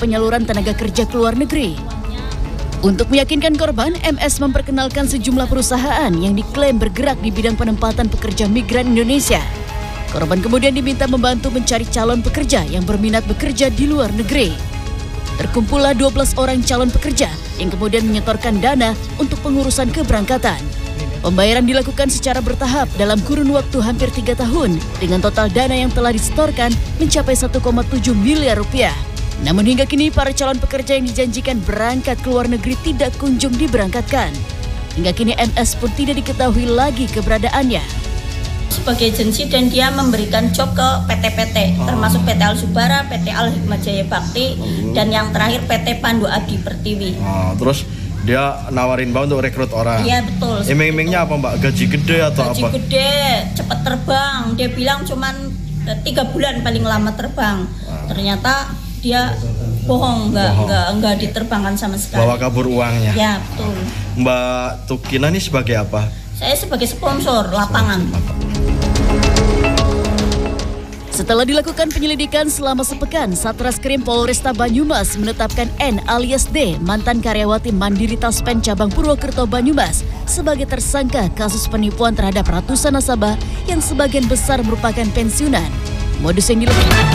penyaluran tenaga kerja ke luar negeri. Untuk meyakinkan korban, MS memperkenalkan sejumlah perusahaan yang diklaim bergerak di bidang penempatan pekerja migran Indonesia. Korban kemudian diminta membantu mencari calon pekerja yang berminat bekerja di luar negeri. Terkumpullah 12 orang calon pekerja yang kemudian menyetorkan dana untuk pengurusan keberangkatan. Pembayaran dilakukan secara bertahap dalam kurun waktu hampir 3 tahun dengan total dana yang telah disetorkan mencapai 1,7 miliar rupiah. Namun hingga kini para calon pekerja yang dijanjikan berangkat ke luar negeri tidak kunjung diberangkatkan. Hingga kini MS pun tidak diketahui lagi keberadaannya. Sebagai agensi dan dia memberikan job ke PT-PT, termasuk PT Al Subara, PT Al Hikmah Jaya Bakti, dan yang terakhir PT Pandu Adi Pertiwi. Terus dia nawarin Mbak untuk rekrut orang? Iya betul. Iming-imingnya apa Mbak? Gaji gede atau gaji apa? Gaji gede, cepat terbang. Dia bilang cuman 3 bulan paling lama terbang. Ternyata dia bohong, enggak diterbangkan sama sekali. Bawa kabur uangnya. Ya betul. Mbak Tukina ini sebagai apa? Saya sebagai sponsor lapangan. Setelah dilakukan penyelidikan selama sepekan, Satreskrim Polresta Banyumas menetapkan N alias D, mantan karyawati Mandiri Taspen Cabang Purwokerto Banyumas, sebagai tersangka kasus penipuan terhadap ratusan nasabah yang sebagian besar merupakan pensiunan. Modus yang dilakukan